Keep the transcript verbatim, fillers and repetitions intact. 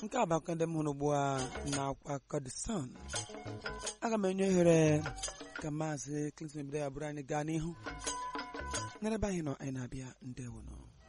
nke a bụ akụkọ ndị m hụrụ ugbu a na akụkọ The Sun. Aga m enye ohere ka maazị Clinton bido ya bụrụ anyị gaa n'ihu n'ebe anyị nọ anyị na-abịa ndewono.